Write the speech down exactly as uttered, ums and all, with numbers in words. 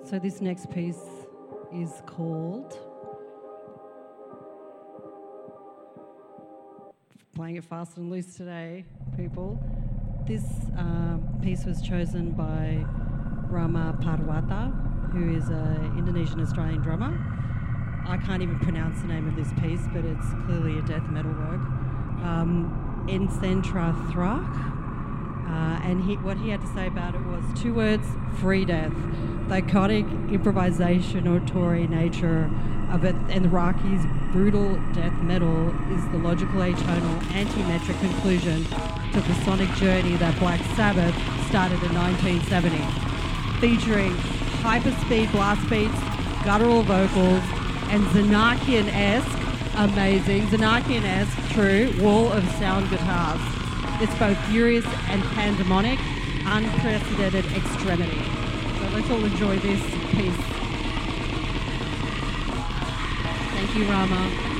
So this next piece is called, playing it fast and loose today, people. This um, piece was chosen by Rama Parwata, who is an Indonesian-Australian drummer. I can't even pronounce the name of this piece, but it's clearly a death metal work. Um, Encentra Thrak. Uh, and he, what he had to say about it was two words: free death. The chaotic improvisationatory nature of it and Raki's brutal death metal is the logical atonal anti-metric conclusion to the sonic journey that Black Sabbath started in nineteen seventy, featuring hyperspeed blast beats, guttural vocals, and Zanakian-esque, amazing, Zanakian-esque, true, wall of sound guitars. It's both furious and pandemonic, unprecedented extremity. So let's all enjoy this piece. Thank you, Rama.